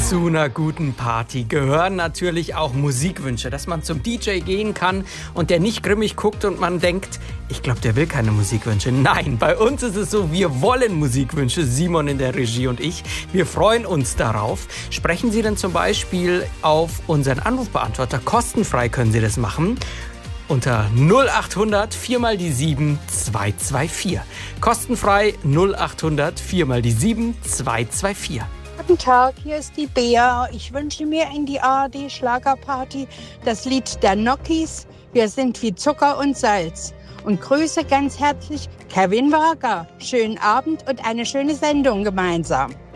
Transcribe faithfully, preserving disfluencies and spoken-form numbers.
Zu einer guten Party gehören natürlich auch Musikwünsche, dass man zum D J gehen kann und der nicht grimmig guckt und man denkt, ich glaube, der will keine Musikwünsche. Nein, bei uns ist es so, wir wollen Musikwünsche, Simon in der Regie und ich. Wir freuen uns darauf. Sprechen Sie denn zum Beispiel auf unseren Anrufbeantworter. Kostenfrei können Sie das machen. Unter null achthundert vier mal die sieben zwei zwei vier. Kostenfrei null achthundert vier mal die sieben zwei zwei vier. Guten Tag, hier ist die Bea. Ich wünsche mir in die A R D-Schlagerparty das Lied der Nokis. Wir sind wie Zucker und Salz. Und grüße ganz herzlich Kevin Wager. Schönen Abend und eine schöne Sendung gemeinsam.